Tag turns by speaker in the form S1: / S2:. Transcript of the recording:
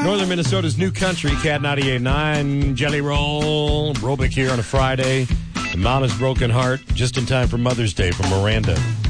S1: Northern Minnesota's new country, Cat 98.9, Jelly Roll, Robic here on a Friday. The Mountain's Broken Heart, just in time for Mother's Day from Miranda.